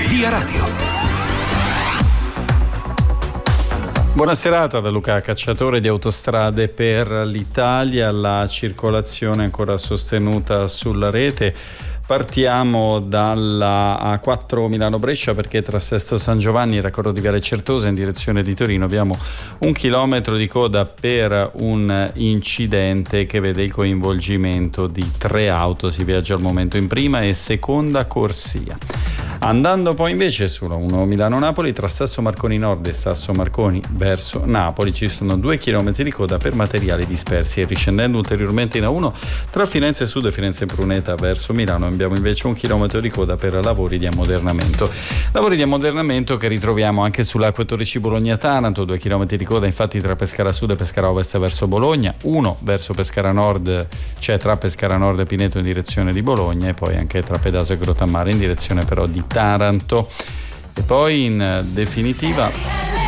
Via Radio. Buona serata da Luca Cacciatore di Autostrade per l'Italia. La circolazione ancora sostenuta sulla rete. Partiamo dalla A4 Milano-Brescia, perché tra Sesto San Giovanni e raccordo di Viale Certosa in direzione di Torino abbiamo 1 chilometro di coda per un incidente che vede il coinvolgimento di 3 auto. Si viaggia al momento in prima e seconda corsia. Andando poi invece sulla 1 Milano-Napoli, tra Sasso Marconi Nord e Sasso Marconi verso Napoli ci sono 2 chilometri di coda per materiali dispersi, e riscendendo ulteriormente in A1 tra Firenze Sud e Firenze Pruneta verso Milano abbiamo invece 1 chilometro di coda per lavori di ammodernamento. Lavori di ammodernamento che ritroviamo anche sull'Acque Bologna-Taranto, 2 chilometri di coda infatti tra Pescara Sud e Pescara Ovest verso Bologna, 1 verso Pescara Nord, cioè tra Pescara Nord e Pineto in direzione di Bologna, e poi anche tra Pedaso e Grottammare in direzione però di Taranto. E poi in definitiva